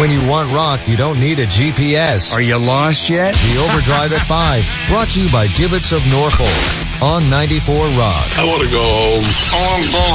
When you want rock, you don't need a GPS. Are you lost yet? The Overdrive at 5, brought to you by Divots of Norfolk on 94 Rock. I want to go home.